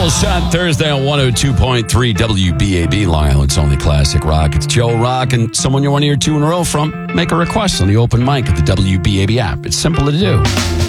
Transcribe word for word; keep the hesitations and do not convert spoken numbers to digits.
Double Shot Thursday on one oh two point three W B A B, Long Island's only classic rock. It's Joe Rock, and someone you want to hear two in a row from, make a request on the open mic at the W B A B app. It's simple to do.